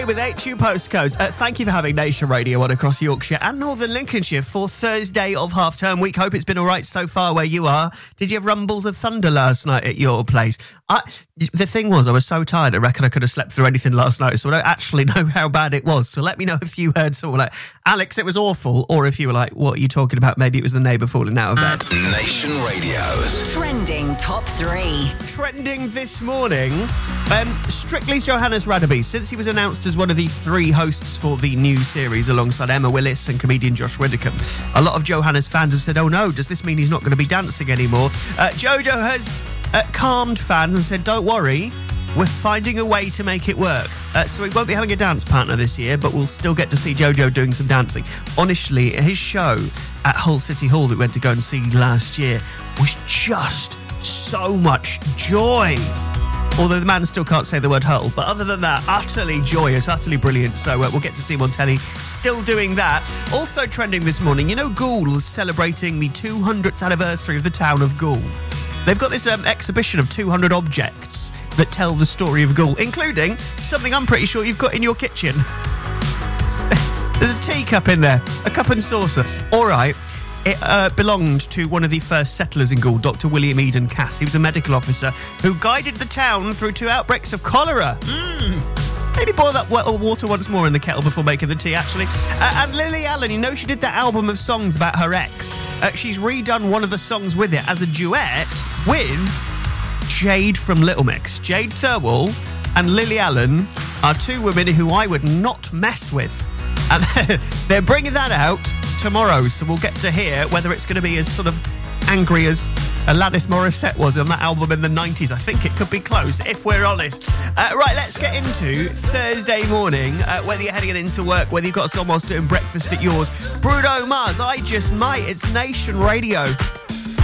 With HU postcodes, thank you for having Nation Radio on across Yorkshire and Northern Lincolnshire for Thursday of half-term week. Hope it's been all right so far where you are. Did you have rumbles of thunder last night at your place? The thing was, I was so tired, I reckon I could have slept through anything last night, so I don't actually know how bad it was. So let me know if you heard someone like, Alex, it was awful, or if you were like, what are you talking about? Maybe it was the neighbour falling out of bed. Nation Radio's Trending Top 3. Trending this morning, Strictly's Johannes Radaby, since he was announced as one of the 3 hosts for the new series alongside Emma Willis and comedian Josh Widdicombe. A lot of Johannes fans have said, oh no, does this mean he's not going to be dancing anymore? Jojo has calmed fans and said, don't worry, we're finding a way to make it work. So he won't be having a dance partner this year, but we'll still get to see Jojo doing some dancing. Honestly, his show at Hull City Hall that we went to go and see last year was just so much joy. Although the man still can't say the word Hull. But other than that, utterly joyous, utterly brilliant. So we'll get to see him on telly still doing that. Also trending this morning, you know Goole is celebrating the 200th anniversary of the town of Goole. They've got this exhibition of 200 objects that tell the story of Goole, including something I'm pretty sure you've got in your kitchen. There's a teacup in there, a cup and saucer. All right. It belonged to one of the first settlers in Goole, Dr. William Eden Cass. He was a medical officer who guided the town through 2 outbreaks of cholera. Maybe boil that water once more in the kettle before making the tea, actually. And Lily Allen, you know she did that album of songs about her ex. She's redone one of the songs with it as a duet with Jade from Little Mix. Jade Thirlwall and Lily Allen are 2 women who I would not mess with. And they're bringing that out tomorrow, so we'll get to hear whether it's going to be as sort of angry as Alanis Morissette was on that album in the 90s. I think it could be close, if we're honest. Right, let's get into Thursday morning, whether you're heading into work, whether you've got someone else doing breakfast at yours. Bruno Mars, I Just Might. It's Nation Radio.